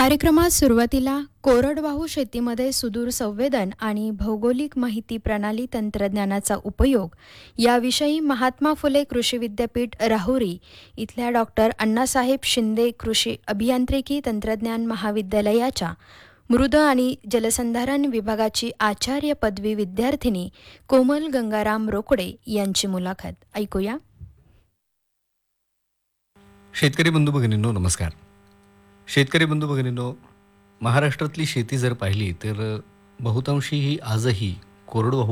कार्यक्रमात सुरुवातीला कोरडवाहू शेतीमध्ये सुदूर संवेदन आणि भौगोलिक माहिती प्रणाली तंत्रज्ञानाचा उपयोग याविषयी महात्मा फुले कृषी विद्यापीठ राहुरी इथल्या डॉक्टर अण्णासाहेब शिंदे कृषी अभियांत्रिकी तंत्रज्ञान महाविद्यालयाच्या मृद आणि जलसंधारण विभागाची आचार्य पदवी विद्यार्थिनी कोमल गंगाराम रोकडे यांची मुलाखत ऐकूया. शेतकरी बंधू भगिनींनो नमस्कार. शेतकरी बंधू भगिनींनो, महाराष्ट्रातली शेती जर पाहिली तर बहुतांशी ही आजही कोरडवाहू